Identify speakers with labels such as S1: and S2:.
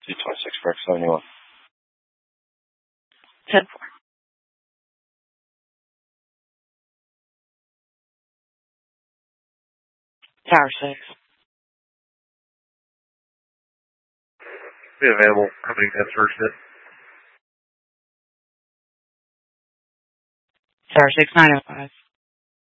S1: 226 for X71.
S2: 10-4. Tower 6.
S3: Be available. Coming at first hit.
S2: Tower 6, 905.